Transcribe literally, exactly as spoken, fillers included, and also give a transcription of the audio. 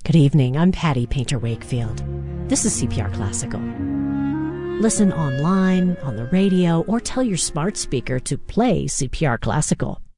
Good evening. I'm Patty Painter Wakefield. This is C P R Classical. Listen online, on the radio, or tell your smart speaker to play C P R Classical.